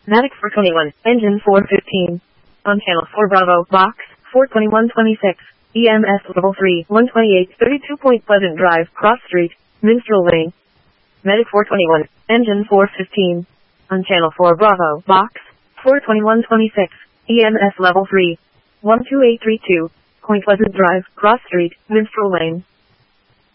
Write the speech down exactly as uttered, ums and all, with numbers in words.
Matic four twenty-one, engine four fifteen. On channel four Bravo, box, four twenty-one twenty-six. E M S level three, one twenty-eight thirty-two Point Pleasant Drive, Cross Street, Minstrel Lane. Medic four twenty-one, engine four fifteen. On channel four Bravo, box, four twenty-one twenty-six. E M S level three, one two eight three two. Point Pleasant Drive, Cross Street, Minstrel Lane.